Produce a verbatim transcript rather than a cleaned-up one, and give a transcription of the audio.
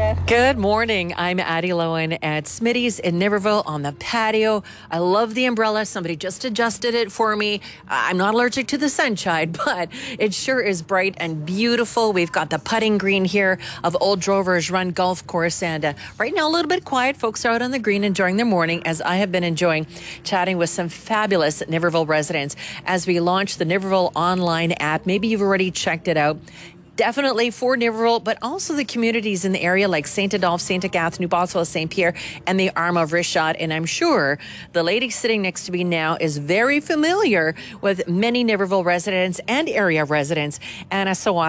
Good morning. I'm Addie Lowen at Smitty's in Niverville on the patio. I love the umbrella. Somebody just adjusted it for me. I'm not allergic to the sunshine, but it sure is bright and beautiful. We've got the putting green here of Old Drovers Run Golf Course. And uh, right now, a little bit quiet. Folks are out on the green enjoying their morning, as I have been enjoying chatting with some fabulous Niverville residents as we launch the Niverville online app. Maybe you've already checked it out. Definitely for Niverville, but also the communities in the area like Saint Adolphe, Saint Agathe, New Boswell, Saint Pierre, and the Arm of Rishad. And I'm sure the lady sitting next to me now is very familiar with many Niverville residents and area residents. Anna Sawat